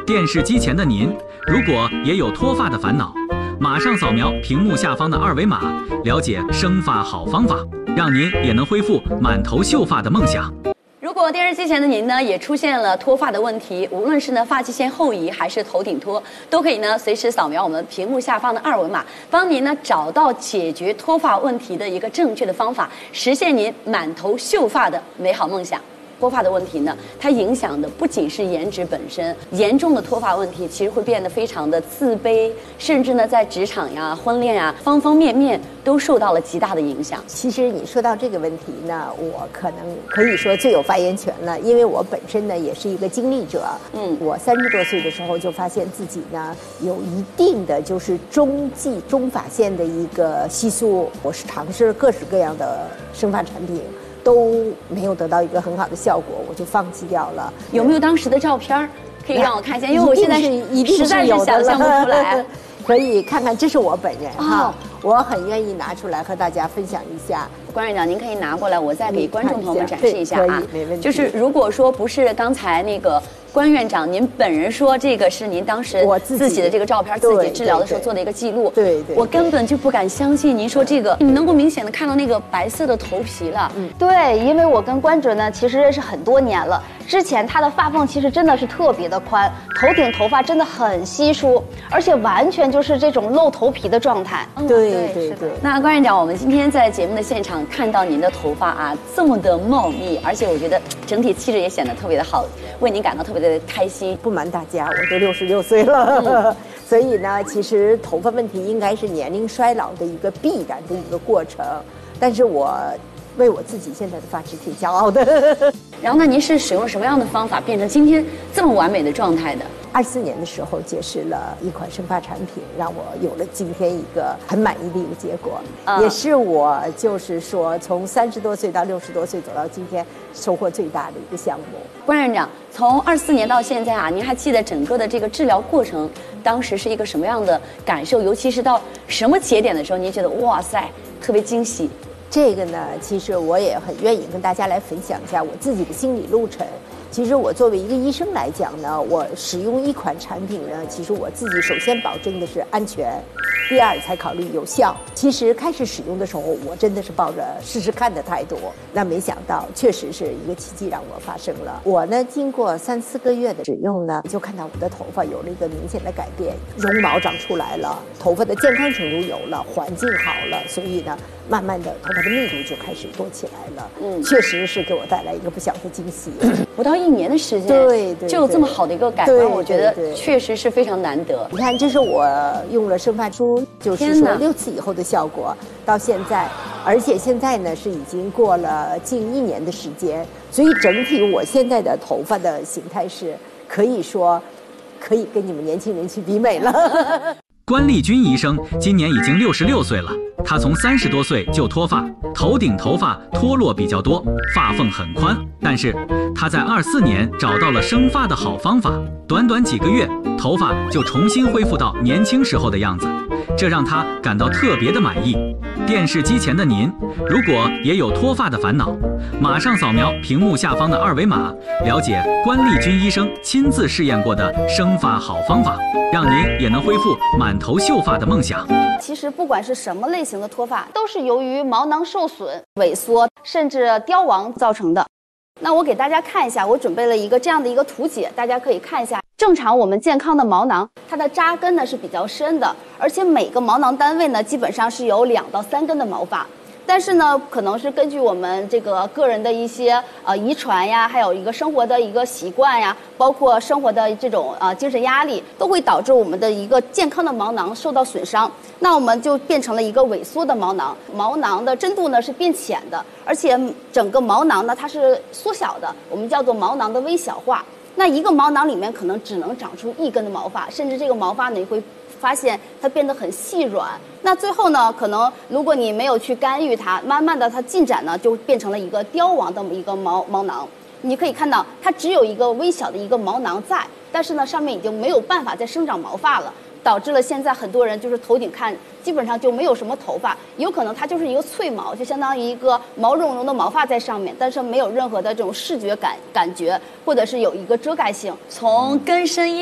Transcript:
电视机前的您，如果也有脱发的烦恼，马上扫描屏幕下方的二维码，了解生发好方法，让您也能恢复满头秀发的梦想。 如果电视机前的您呢也出现了脱发的问题，无论是呢发际线后移还是头顶脱，都可以呢随时扫描我们屏幕下方的二维码，帮您呢找到解决脱发问题的一个正确的方法，实现您满头秀发的美好梦想。脱发的问题呢，它影响的不仅是颜值本身，严重的脱发问题其实会变得非常的自卑，甚至呢在职场呀、婚恋呀方方面面都受到了极大的影响。 其实你说到这个问题呢，我可能可以说最有发言权了，因为我本身呢也是一个经历者。我30多岁的时候就发现自己呢有一定的就是中发线的一个稀疏，我是尝试了各式各样的生发产品。都没有得到一个很好的效果，我就放弃掉了。 有没有当时的照片可以让我看一下？因为我现在实在是想象不出来。 可以看看，这是我本人哈，我很愿意拿出来和大家分享一下。 关院长，您可以拿过来，我再给观众朋友们展示一下啊。 没问题。 就是如果说不是刚才那个关院长您本人说这个是您当时自己的这个照片，自己治疗的时候做的一个记录， 对， 我根本就不敢相信您说这个，你能够明显的看到那个白色的头皮了。 对，因为我跟关哲呢其实认识很多年了，之前他的发缝其实真的是特别的宽，头顶头发真的很稀疏，而且完全就是这种露头皮的状态。 对。 那关院长，我们今天在节目的现场看到您的头发啊这么的茂密，而且我觉得整体气质也显得特别的好，为您感到特别的开心。 不瞒大家，我都66岁了，所以呢，其实头发问题应该是年龄衰老的一个必然的一个过程，但是我为我自己现在的发质挺骄傲的。 然后呢，您是使用什么样的方法变成今天这么完美的状态的 ？24年的时候结识了一款生发产品，让我有了今天一个很满意的一个结果，也是我就是说从30多岁到60多岁走到今天收获最大的一个项目。 关院长，从24年到现在啊，您还记得整个的这个治疗过程，当时是一个什么样的感受？尤其是到什么节点的时候，您觉得哇塞，特别惊喜？ 这个呢，其实我也很愿意跟大家来分享一下我自己的心理路程。其实我作为一个医生来讲呢，我使用一款产品呢，其实我自己首先保证的是安全，第二才考虑有效。其实开始使用的时候，我真的是抱着试试看的态度，那没想到确实是一个奇迹让我发生了。我呢，经过3、4个月的使用呢，就看到我的头发有了一个明显的改变，绒毛长出来了，头发的健康程度有了，环境好了，所以呢，慢慢的头发的密度就开始多起来了。确实是给我带来一个不小的惊喜。 不到1年的时间，对，就有这么好的一个改观，我觉得确实是非常难得。 你看，这是我用了生发珠，就是说6次以后的效果，到现在，而且现在呢是已经过了近1年的时间，所以整体我现在的头发的形态是可以说，可以跟你们年轻人去比美了。 关丽君医生今年已经66岁了，他从30多岁就脱发，头顶头发脱落比较多，发缝很宽，但是他在24年找到了生发的好方法，短短几个月，头发就重新恢复到年轻时候的样子，这让他感到特别的满意。电视机前的您，如果也有脱发的烦恼，马上扫描屏幕下方的二维码，了解关丽君医生亲自试验过的生发好方法，让您也能恢复满头秀发的梦想。 其实不管是什么类型的脱发，都是由于毛囊受损、萎缩甚至凋亡造成的。那我给大家看一下，我准备了一个这样的一个图解，大家可以看一下。正常我们健康的毛囊，它的扎根呢是比较深的，而且每个毛囊单位呢基本上是有2到3根的毛发。但是呢，可能是根据我们这个个人的一些遗传呀，还有一个生活的一个习惯呀，包括生活的这种精神压力，都会导致我们的一个健康的毛囊受到损伤。那我们就变成了一个萎缩的毛囊，毛囊的深度呢是变浅的，而且整个毛囊呢它是缩小的，我们叫做毛囊的微小化。那一个毛囊里面可能只能长出1根的毛发，甚至这个毛发呢你会发现它变得很细软。那最后呢，可能如果你没有去干预它，慢慢的它进展呢就变成了一个凋亡的一个毛囊。你可以看到它只有一个微小的一个毛囊在，但是呢上面已经没有办法再生长毛发了，导致了现在很多人就是头顶看基本上就没有什么头发，有可能它就是一个脆毛，就相当于一个毛茸茸的毛发在上面，但是没有任何的这种视觉感觉，或者是有一个遮盖性。 从根深